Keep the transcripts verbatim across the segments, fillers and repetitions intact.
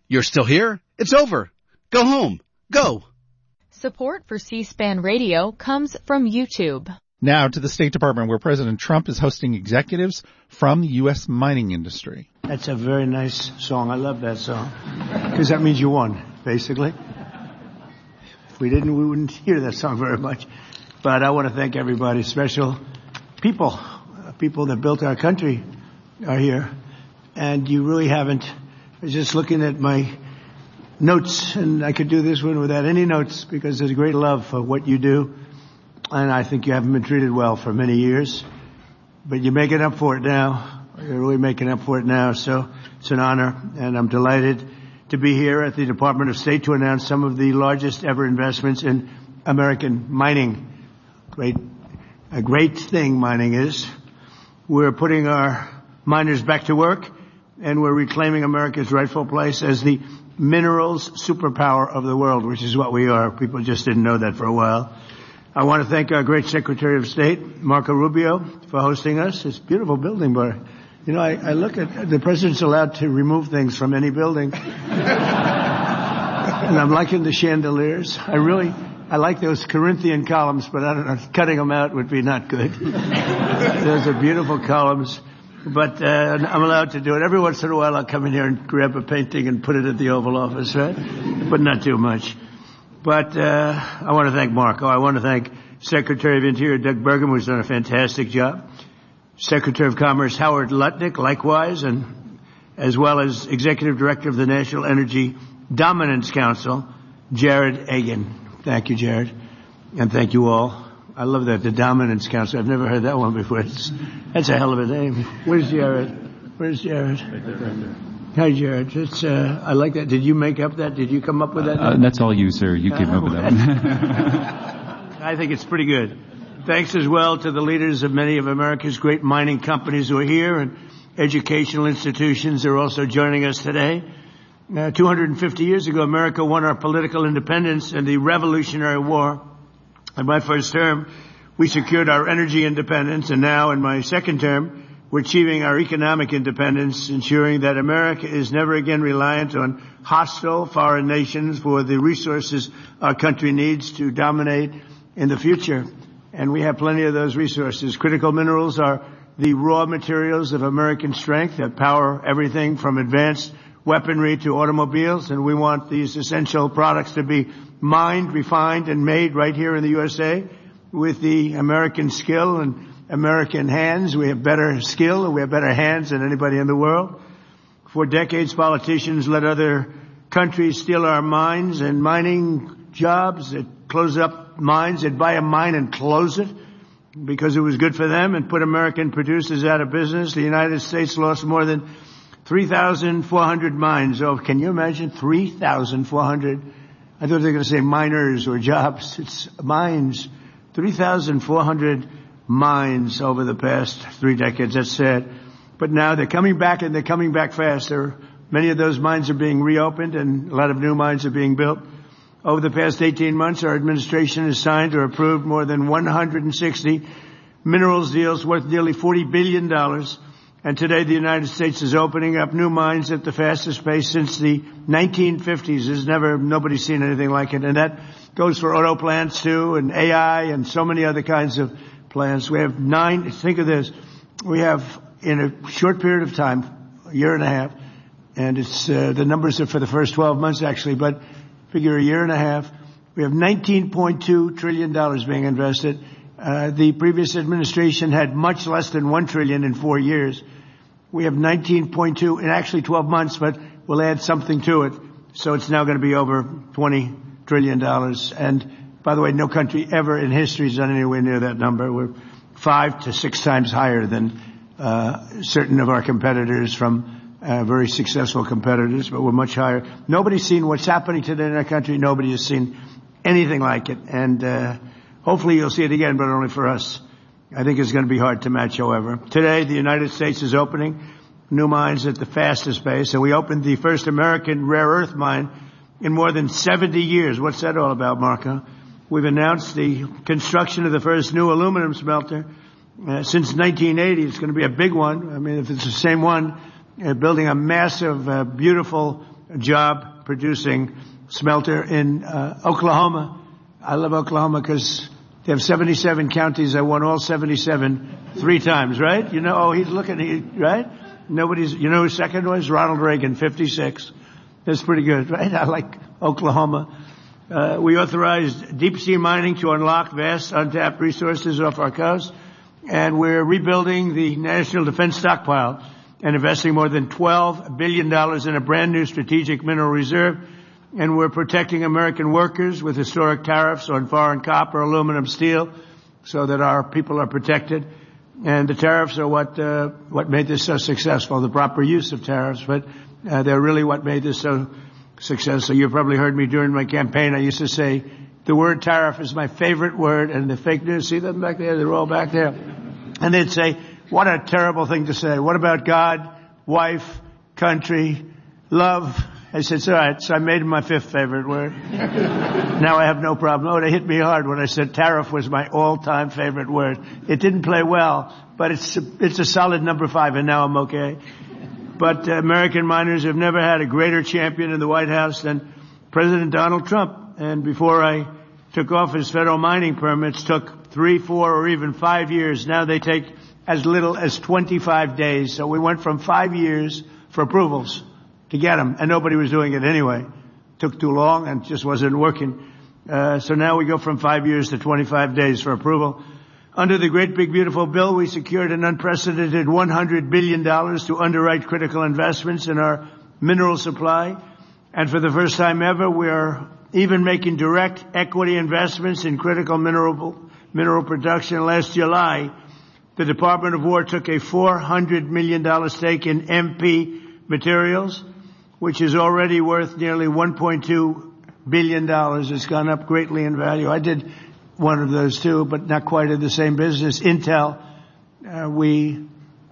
You're still here? It's over. Go home. Go. Support for C-SPAN Radio comes from YouTube. Now to the State Department, where President Trump is hosting executives from the U S mining industry. That's a very nice song. I love that song. Because that means you won, basically. If we didn't, we wouldn't hear that song very much. But I want to thank everybody, special people, people that built our country are here. And you really haven't. I was just looking at my notes, and I could do this one without any notes because there's great love for what you do. And I think you haven't been treated well for many years. But you're making up for it now. You're really making up for it now. So it's an honor, and I'm delighted to be here at the Department of State to announce some of the largest ever investments in American mining. Great, a great thing mining is. We're putting our miners back to work, and we're reclaiming America's rightful place as the minerals superpower of the world, which is what we are. People just didn't know that for a while. I want to thank our great Secretary of State, Marco Rubio, for hosting us. It's a beautiful building, but, you know, I, I look at, the president's allowed to remove things from any building. And I'm liking the chandeliers. I really, I like those Corinthian columns, but I don't know, cutting them out would be not good. Those are beautiful columns. But uh, I'm allowed to do it. Every once in a while I'll come in here and grab a painting and put it at the Oval Office, right? But not too much. But uh, I want to thank Marco. I want to thank Secretary of Interior Doug Burgum, who's done a fantastic job. Secretary of Commerce Howard Lutnick, likewise, and as well as Executive Director of the National Energy Dominance Council, Jared Egan. Thank you, Jared. And thank you all. I love that, the Dominance Council. I've never heard that one before. It's, that's a hell of a name. Where's Jared? Where's Jared? Right there, right there. Hi, Jared. It's, uh, I like that. Did you make up that? Did you come up with that? Uh, that's all you, sir. You came uh, up with that one. I think it's pretty good. Thanks as well to the leaders of many of America's great mining companies who are here, and educational institutions are also joining us today. Uh, two hundred fifty years ago, America won our political independence in the Revolutionary War. In my first term, we secured our energy independence, and now in my second term, we're achieving our economic independence, ensuring that America is never again reliant on hostile foreign nations for the resources our country needs to dominate in the future. And we have plenty of those resources. Critical minerals are the raw materials of American strength that power everything from advanced weaponry to automobiles, and we want these essential products to be mined, refined, and made right here in the U S A with the American skill and American hands. We have better skill and we have better hands than anybody in the world. For decades, politicians let other countries steal our mines and mining jobs that close up mines. They'd buy a mine and close it because it was good for them and put American producers out of business. The United States lost more than three thousand four hundred mines. Oh, can you imagine? three thousand four hundred. I thought they were going to say miners or jobs. It's mines. three thousand four hundred mines over the past three decades. That's sad. But now they're coming back, and they're coming back faster. Many of those mines are being reopened, and a lot of new mines are being built. Over the past eighteen months, our administration has signed or approved more than one hundred sixty minerals deals worth nearly forty billion dollars. And today the United States is opening up new mines at the fastest pace since the nineteen fifties. There's never, nobody's seen anything like it. And that goes for auto plants too, and A I, and so many other kinds of plants. We have nine, think of this, we have in a short period of time, a year and a half, and it's, uh, the numbers are for the first twelve months actually, but figure a year and a half, we have nineteen point two trillion dollars being invested. Uh, the previous administration had much less than one trillion in four years. We have nineteen point two in actually twelve months, but we'll add something to it. So it's now going to be over twenty trillion dollars. And by the way, no country ever in history has done anywhere near that number. We're five to six times higher than uh, certain of our competitors from uh, very successful competitors, but we're much higher. Nobody's seen what's happening today in our country. Nobody has seen anything like it. And uh, hopefully you'll see it again, but only for us. I think it's going to be hard to match, however. Today, the United States is opening new mines at the fastest pace, and we opened the first American rare earth mine in more than seventy years. What's that all about, Marco? We've announced the construction of the first new aluminum smelter uh, since nineteen eighty. It's going to be a big one. I mean, if it's the same one, uh, building a massive, uh, beautiful job producing smelter in uh, Oklahoma. I love Oklahoma because they have seventy-seven counties. I won all seventy-seven three times, right? You know, oh, he's looking, he, right? Nobody's, you know who second was? Ronald Reagan, fifty-six. That's pretty good, right? I like Oklahoma. Uh, we authorized deep sea mining to unlock vast untapped resources off our coast. And we're rebuilding the national defense stockpile and investing more than twelve billion dollars in a brand new strategic mineral reserve. And we're protecting American workers with historic tariffs on foreign copper, aluminum, steel, so that our people are protected. And the tariffs are what, uh, what made this so successful, the proper use of tariffs, but, uh, they're really what made this so successful. You've probably heard me during my campaign. I used to say the word tariff is my favorite word, and the fake news, see them back there? They're all back there. And they'd say, what a terrible thing to say. What about God, wife, country, love? I said, it's all right. So I made it my fifth favorite word. Now I have no problem. Oh, they hit me hard when I said tariff was my all-time favorite word. It didn't play well, but it's a, it's a solid number five, and now I'm okay. But uh, American miners have never had a greater champion in the White House than President Donald Trump. And before I took office, federal mining permits took three, four, or even five years. Now they take as little as twenty-five days. So we went from five years for approvals to get them, and nobody was doing it anyway. Took too long and just wasn't working. Uh, so now we go from five years to twenty-five days for approval. Under the great big beautiful bill, we secured an unprecedented one hundred billion dollars to underwrite critical investments in our mineral supply. And for the first time ever, we are even making direct equity investments in critical mineral, mineral production. Last July, the Department of War took a four hundred million dollars stake in M P Materials, which is already worth nearly one point two billion dollars. It's gone up greatly in value. I did one of those too, but not quite in the same business. Intel, uh, we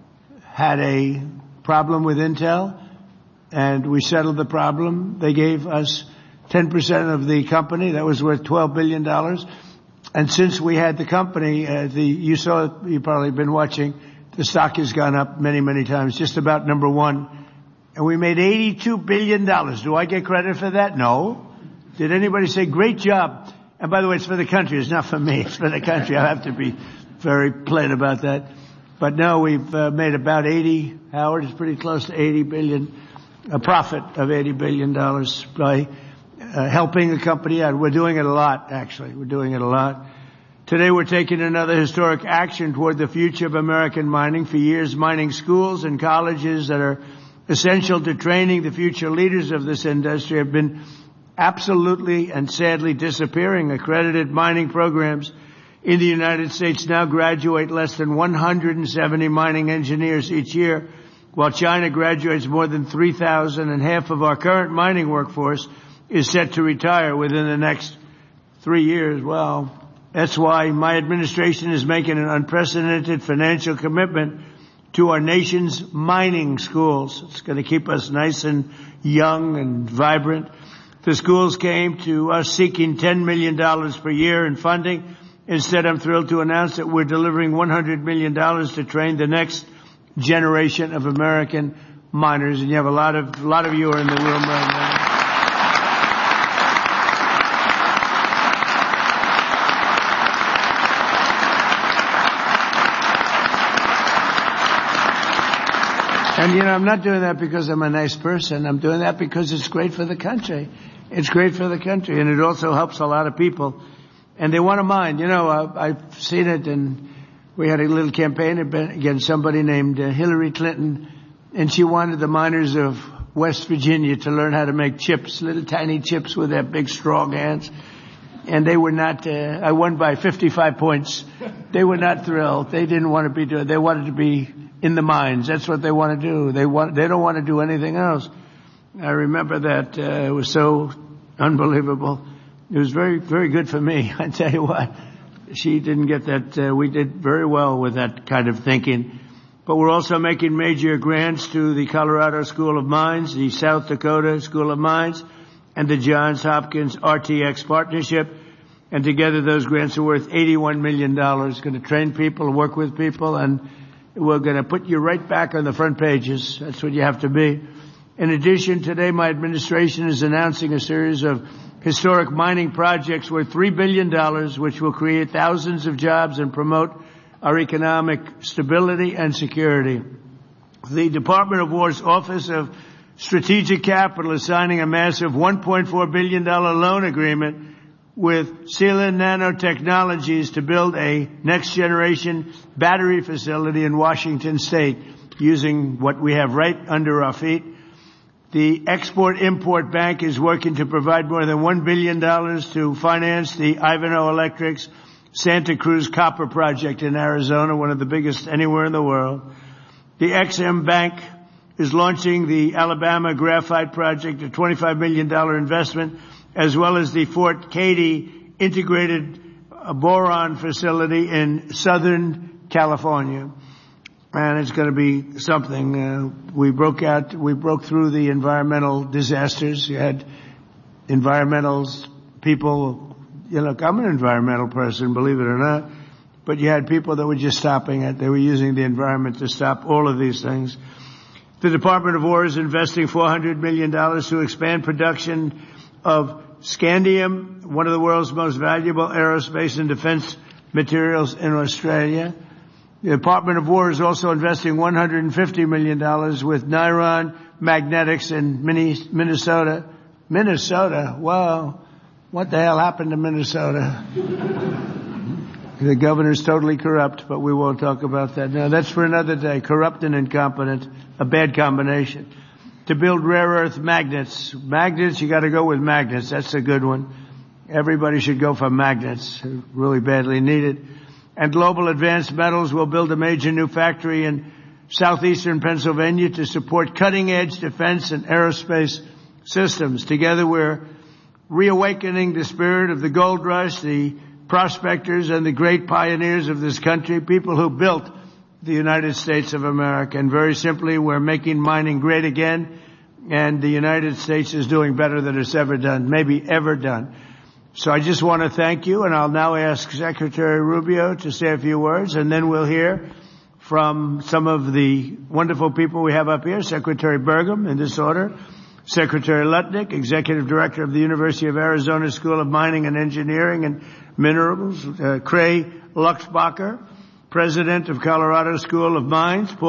had a problem with Intel, and we settled the problem. They gave us ten percent of the company. That was worth twelve billion dollars. And since we had the company, uh, the, you saw, you've probably been watching, the stock has gone up many, many times, just about number one. And we made eighty-two billion dollars. Do I get credit for that? No. Did anybody say, great job? And by the way, it's for the country. It's not for me. It's for the country. I have to be very plain about that. But no, we've uh, made about eighty, Howard, it's pretty close to eighty billion, a profit of eighty billion dollars by uh, helping the company out. We're doing it a lot, actually. We're doing it a lot. Today we're taking another historic action toward the future of American mining. For years, mining schools and colleges that are essential to training the future leaders of this industry have been absolutely and sadly disappearing. Accredited mining programs in the United States now graduate less than one hundred seventy mining engineers each year, while China graduates more than three thousand, and half of our current mining workforce is set to retire within the next three years. Well, that's why my administration is making an unprecedented financial commitment to our nation's mining schools. It's going to keep us nice and young and vibrant. The schools came to us seeking ten million dollars per year in funding. Instead, I'm thrilled to announce that we're delivering one hundred million dollars to train the next generation of American miners. And you have a lot of, a lot of you are in the room right now. And, you know, I'm not doing that because I'm a nice person. I'm doing that because it's great for the country. It's great for the country, and it also helps a lot of people. And they want to mine. You know, uh, I've seen it, and we had a little campaign against somebody named uh, Hillary Clinton, and she wanted the miners of West Virginia to learn how to make chips, little tiny chips with their big, strong hands. And they were not, uh, I won by fifty-five points. They were not thrilled. They didn't want to be doing, they wanted to be in the mines. That's what they want to do. They want, they don't want to do anything else. I remember that, uh, it was so unbelievable. It was very, very good for me. I tell you what, she didn't get that, uh, we did very well with that kind of thinking. But we're also making major grants to the Colorado School of Mines, the South Dakota School of Mines, and the Johns Hopkins R T X partnership. And together those grants are worth eighty-one million dollars. Going to train people, work with people, and we're going to put you right back on the front pages. That's what you have to be. In addition, today my administration is announcing a series of historic mining projects worth three billion dollars, which will create thousands of jobs and promote our economic stability and security. The Department of War's Office of Strategic Capital is signing a massive one point four billion dollars loan agreement with Sealand Nanotechnologies to build a next-generation battery facility in Washington State using what we have right under our feet. The Export-Import Bank is working to provide more than one billion dollars to finance the Ivanhoe Electric's Santa Cruz Copper Project in Arizona, one of the biggest anywhere in the world. The Ex-Im Bank is launching the Alabama Graphite Project, a twenty-five million dollars investment, as well as the Fort Cady Integrated Boron Facility in Southern California. And it's going to be something. Uh, we broke out, we broke through the environmental disasters. You had environmental people, you know, look, I'm an environmental person, believe it or not, but you had people that were just stopping it. They were using the environment to stop all of these things. The Department of War is investing four hundred million dollars to expand production of scandium, one of the world's most valuable aerospace and defense materials in Australia. The Department of War is also investing one hundred fifty million dollars with Niron Magnetics in Minnesota. Minnesota? Well, what the hell happened to Minnesota? The governor's totally corrupt, but we won't talk about that now. That's for another day. Corrupt and incompetent, a bad combination. To build rare earth magnets. Magnets, you got to go with magnets. That's a good one. Everybody should go for magnets. Really badly needed. And Global Advanced Metals will build a major new factory in southeastern Pennsylvania to support cutting-edge defense and aerospace systems. Together we're reawakening the spirit of the gold rush, the prospectors and the great pioneers of this country, people who built the United States of America. And very simply, we're making mining great again, and the United States is doing better than it's ever done, maybe ever done. So I just want to thank you, and I'll now ask Secretary Rubio to say a few words, and then we'll hear from some of the wonderful people we have up here. Secretary Burgum, in this order. Secretary Lutnick, Executive Director of the University of Arizona School of Mining and Engineering and Minerals. Uh, Cray Luxbacher, President of Colorado School of Mines.